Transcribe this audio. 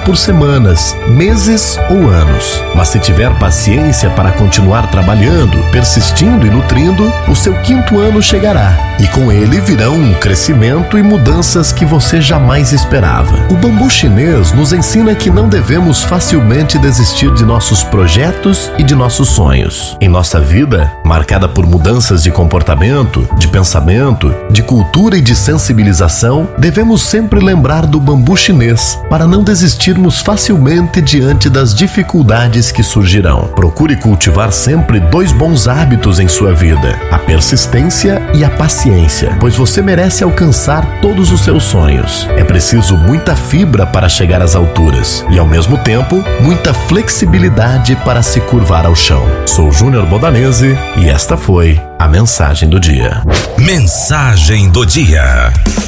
por semanas, meses ou anos. Mas se tiver paciência para continuar trabalhando, persistindo e nutrindo, o seu 5º ano chegará. E com ele virão um crescimento e mudanças que você jamais esperava. O bambu chinês nos ensina que não devemos facilmente desistir de nossos projetos e de nossos sonhos. Em nossa vida, marcada por mudanças de comportamento, de pensamento, de cultura e de sensibilização, devemos sempre lembrar do bambu chinês para não desistirmos facilmente diante das dificuldades que surgirão. Procure cultivar sempre 2 bons hábitos em sua vida: a persistência e a paciência, pois você merece alcançar todos os seus sonhos. É preciso muita fibra para chegar às alturas e, ao mesmo tempo, muita flexibilidade para se curvar ao chão. Sou Júnior Bodanese e esta foi a Mensagem do Dia. Mensagem do Dia.